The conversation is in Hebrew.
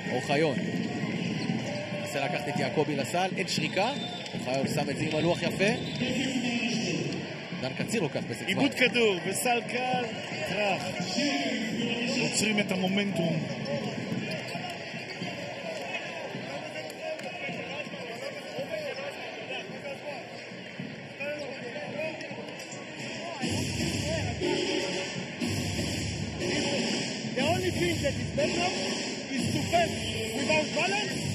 אוחיון. נסה לקחת את יעקובי לסל, אין שריקה. אוחיון שם את זה עם הלוח יפה. דן קציר לוקח בסק זמן. עיבוד כדור, בסל קל, טרח. עוצרים את המומנטום. The only thing that is better is to pass without balance